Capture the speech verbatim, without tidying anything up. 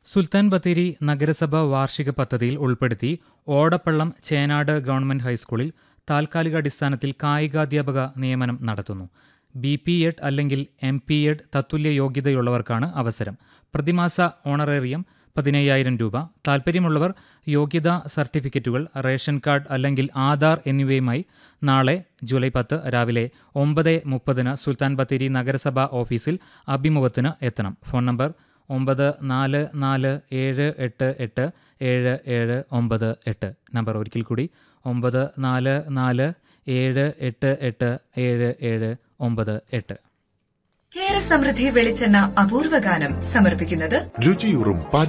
സുൽത്താൻ ബത്തേരി നഗരസഭ വാർഷിക പദ്ധതിയിൽ ഉൾപ്പെടുത്തി ഓടപ്പള്ളം ചേനാട് ഗവൺമെന്റ് ഹൈസ്കൂളിൽ താൽക്കാലിക അടിസ്ഥാനത്തിൽ കായികാധ്യാപക നിയമനം നടത്തുന്നു. ബി പി എഡ് അല്ലെങ്കിൽ എം പി എഡ് തത്തുല്യ യോഗ്യതയുള്ളവർക്കാണ് അവസരം. പ്രതിമാസ ഓണറേറിയം പതിനയ്യായിരം രൂപ. താൽപ്പര്യമുള്ളവർ യോഗ്യതാ സർട്ടിഫിക്കറ്റുകൾ, റേഷൻ കാർഡ് അല്ലെങ്കിൽ ആധാർ എന്നിവയുമായി നാളെ ജൂലൈ പത്ത് രാവിലെ ഒമ്പത് മുപ്പതിന് സുൽത്താൻ ബത്തേരി നഗരസഭാ ഓഫീസിൽ അഭിമുഖത്തിന് എത്തണം. ഫോൺ നമ്പർ ഒമ്പത് നാല് നാല് ഏഴ് എട്ട് എട്ട് ഏഴ് ഏഴ് ഒമ്പത് എട്ട്. നമ്പർ ഒരിക്കൽ കൂടി ഒമ്പത് നാല് നാല് ഏഴ് എട്ട് എട്ട് ഏഴ് ഏഴ് ഒമ്പത് എട്ട്. കേര സമൃദ്ധി വെളിച്ചെണ്ണ അപൂർവ ഗാനം സമർപ്പിക്കുന്നത് രുചിയൂറും